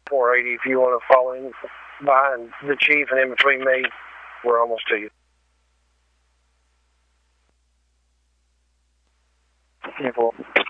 480, if you want to follow in behind the chief and in between me, we're almost to you. Careful.